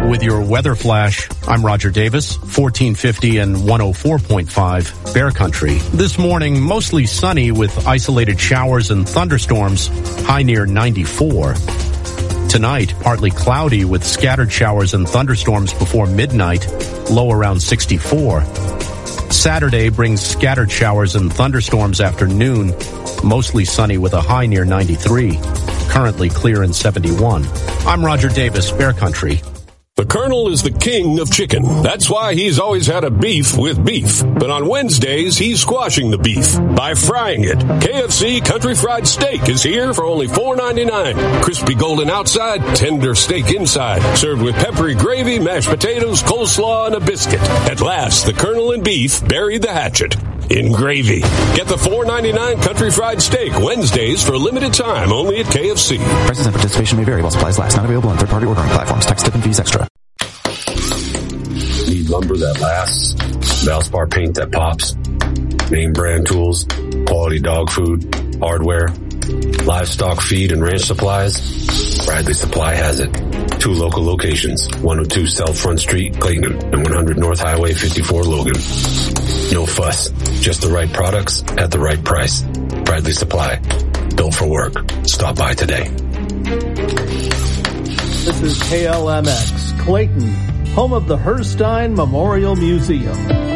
With your weather flash, I'm Roger Davis, 1450 and 104.5 Bear Country. This morning, mostly sunny with isolated showers and thunderstorms, high near 94. Tonight, partly cloudy with scattered showers and thunderstorms before midnight, low around 64. Saturday brings scattered showers and thunderstorms after noon, mostly sunny with a high near 93. Currently clear in 71. I'm Roger Davis, Bear Country. The Colonel is the king of chicken. That's why he's always had a beef with beef. But on Wednesdays, he's squashing the beef by frying it. KFC Country Fried Steak is here for only $4.99. Crispy golden outside, tender steak inside. Served with peppery gravy, mashed potatoes, coleslaw, and a biscuit. At last, the Colonel and beef buried the hatchet in gravy. Get the $4.99 Country Fried Steak Wednesdays for a limited time only at KFC. Prices and participation may vary while supplies last. Not available on third-party ordering platforms. Tax, tip, and fees extra. Need lumber that lasts? Valspar paint that pops? Name brand tools? Quality dog food? Hardware? Livestock feed and ranch supplies? Bradley Supply has it. 2 local locations, 102 South Front Street, Clayton, and 100 North Highway 54, Logan. No fuss, just the right products at the right price. Bradley Supply, built for work. Stop by today. This is KLMX, Clayton, home of the Herstein Memorial Museum.